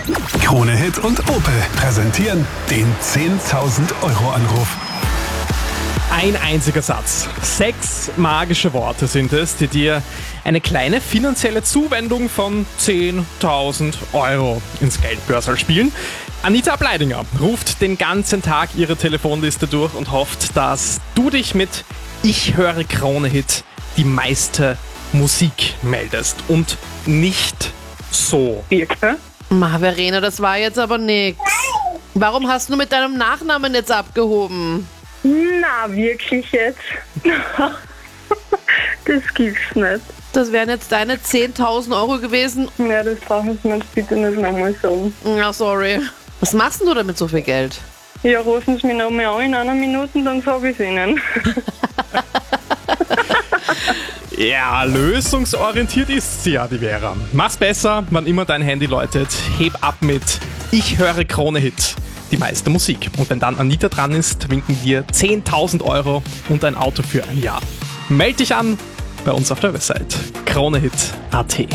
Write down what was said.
Krone Hit und Opel präsentieren den 10.000-Euro-Anruf. Ein einziger Satz. 6 magische Worte sind es, die dir eine kleine finanzielle Zuwendung von 10.000 Euro ins Geldbörsel spielen. Anita Bleidinger ruft den ganzen Tag ihre Telefonliste durch und hofft, dass du dich mit Ich höre Krone Hit die meiste Musik meldest und nicht so. Birke? Verena, das war jetzt aber nix. Warum hast du mit deinem Nachnamen jetzt abgehoben? Na, wirklich jetzt? Das gibt's nicht. Das wären jetzt deine 10.000 Euro gewesen. Ja, das brauchen Sie mir jetzt bitte nicht nochmal sagen. Ja, sorry. Was machst denn du damit so viel Geld? Ja, rufen Sie mich nochmal an in einer Minute, dann sage ich es Ihnen. Ja, lösungsorientiert ist sie ja, die Vera. Mach's besser, wann immer dein Handy läutet. Heb ab mit Ich höre Krone Hit, die meiste Musik. Und wenn dann Anita dran ist, winken dir 10.000 Euro und ein Auto für ein Jahr. Meld dich an bei uns auf der Website kronehit.at.